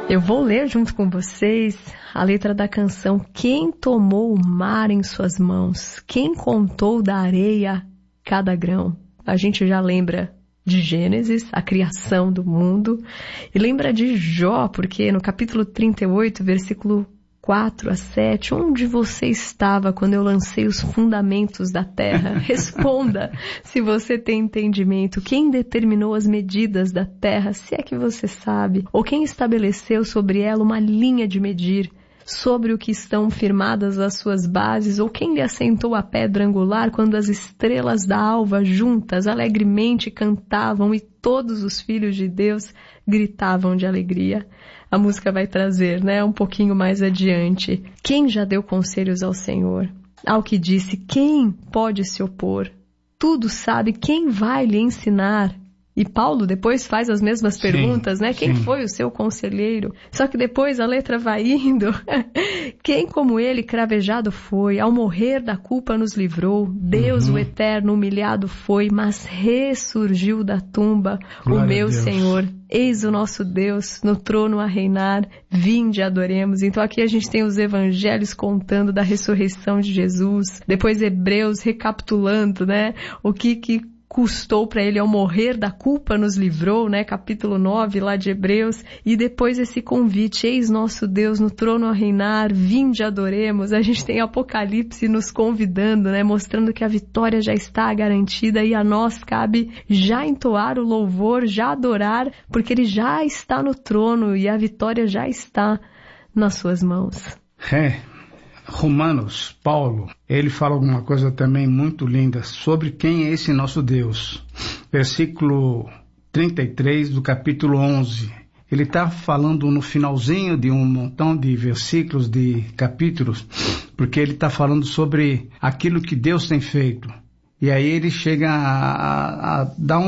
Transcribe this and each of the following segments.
Eu vou ler junto com vocês a letra da canção Quem tomou o mar em suas mãos? Quem contou da areia cada grão? A gente já lembra de Gênesis, a criação do mundo, e lembra de Jó, porque no capítulo 38, versículo 4 a 7, onde você estava quando eu lancei os fundamentos da terra? Responda se você tem entendimento. Quem determinou as medidas da terra, se é que você sabe? Ou quem estabeleceu sobre ela uma linha de medir? Sobre o que estão firmadas as suas bases? Ou quem lhe assentou a pedra angular quando as estrelas da alva juntas alegremente cantavam e todos os filhos de Deus gritavam de alegria? A música vai trazer, né, um pouquinho mais adiante. Quem já deu conselhos ao Senhor? Ao que disse, quem pode se opor? Tudo sabe, quem vai lhe ensinar? E Paulo depois faz as mesmas perguntas, né? Quem foi o seu conselheiro? Só que depois a letra vai indo. Quem como ele cravejado foi, ao morrer da culpa nos livrou. Deus o eterno humilhado foi, mas ressurgiu da tumba. Glória o meu Senhor. Eis o nosso Deus no trono a reinar, vinde adoremos. Então aqui a gente tem os evangelhos contando da ressurreição de Jesus, depois Hebreus recapitulando, né, o que custou para ele ao morrer da culpa nos livrou, né, capítulo 9 lá de Hebreus, e depois esse convite, eis nosso Deus no trono a reinar, vinde adoremos. A gente tem Apocalipse nos convidando, né, mostrando que a vitória já está garantida e a nós cabe já entoar o louvor, já adorar, porque ele já está no trono e a vitória já está nas suas mãos. Romanos, Paulo, ele fala alguma coisa também muito linda sobre quem é esse nosso Deus. Versículo 33 do capítulo 11. Ele está falando no finalzinho de um montão de versículos, de capítulos, porque ele está falando sobre aquilo que Deus tem feito. E aí ele chega a dar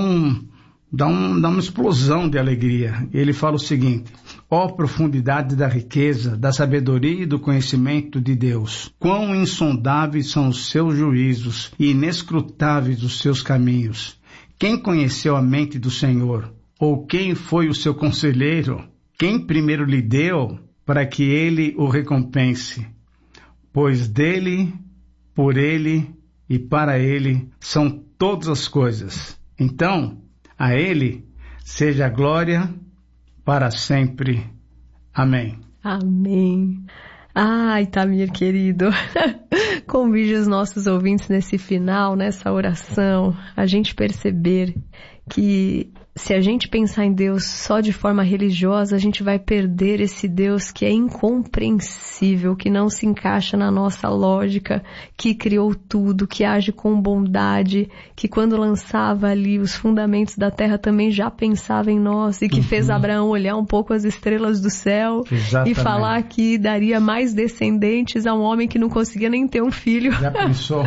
uma explosão de alegria. Ele fala o seguinte: ó profundidade da riqueza, da sabedoria e do conhecimento de Deus! Quão insondáveis são os seus juízos e inescrutáveis os seus caminhos! Quem conheceu a mente do Senhor? Ou quem foi o seu conselheiro? Quem primeiro lhe deu para que ele o recompense? Pois dele, por ele e para ele são todas as coisas. Então, a ele seja a glória para sempre. Amém. Amém. Ai, Tamir, querido, convide os nossos ouvintes nesse final, nessa oração, a gente perceber que se a gente pensar em Deus só de forma religiosa, a gente vai perder esse Deus que é incompreensível, que não se encaixa na nossa lógica, que criou tudo, que age com bondade, que quando lançava ali os fundamentos da terra também já pensava em nós e que fez Abraão olhar um pouco as estrelas do céu. Exatamente. E falar que daria mais descendentes a um homem que não conseguia nem ter um filho. Já pensou?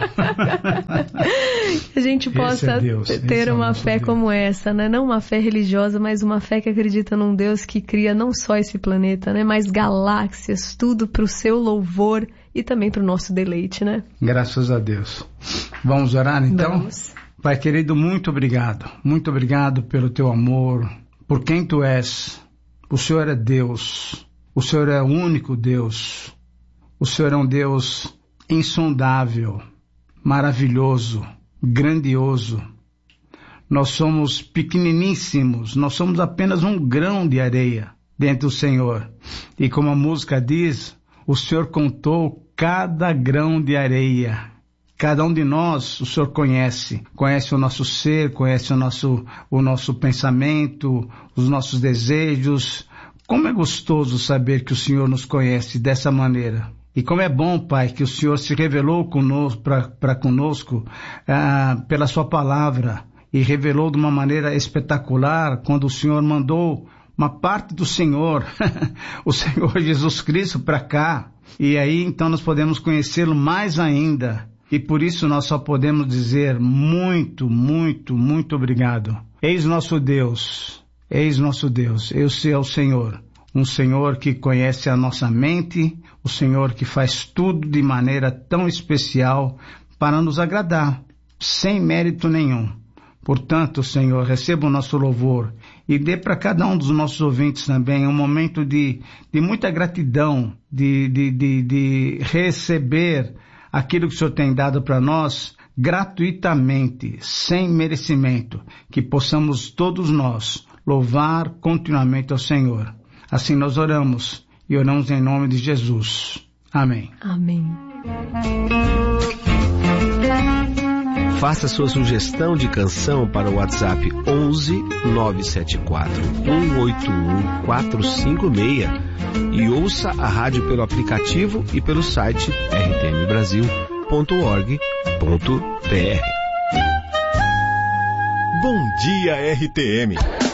A gente possa ter uma fé como essa, né? Não uma fé religiosa, mas uma fé que acredita num Deus que cria não só esse planeta, né? Mas galáxias, tudo para o seu louvor e também para o nosso deleite, né? Graças a Deus. Vamos orar então? Vamos. Pai querido, muito obrigado. Muito obrigado pelo teu amor, por quem tu és. O Senhor é Deus. O Senhor é o único Deus. O Senhor é um Deus insondável, maravilhoso, grandioso. Nós somos pequeniníssimos, nós somos apenas um grão de areia diante do Senhor. E como a música diz, o Senhor contou cada grão de areia. Cada um de nós, o Senhor conhece o nosso ser, conhece o nosso pensamento, os nossos desejos. Como é gostoso saber que o Senhor nos conhece dessa maneira. E como é bom, Pai, que o Senhor se revelou para conosco pela sua palavra. E revelou de uma maneira espetacular quando o Senhor mandou uma parte do Senhor, o Senhor Jesus Cristo para cá. E aí então nós podemos conhecê-lo mais ainda. E por isso nós só podemos dizer muito, muito, muito obrigado. Eis nosso Deus, esse é o Senhor. Um Senhor que conhece a nossa mente, o Senhor que faz tudo de maneira tão especial para nos agradar, sem mérito nenhum. Portanto, Senhor, receba o nosso louvor e dê para cada um dos nossos ouvintes também um momento de muita gratidão, de receber aquilo que o Senhor tem dado para nós gratuitamente, sem merecimento, que possamos todos nós louvar continuamente ao Senhor. Assim nós oramos e oramos em nome de Jesus. Amém. Amém. Faça sua sugestão de canção para o WhatsApp 11 974 181 456 e ouça a rádio pelo aplicativo e pelo site rtmbrasil.org.br. Bom dia, RTM.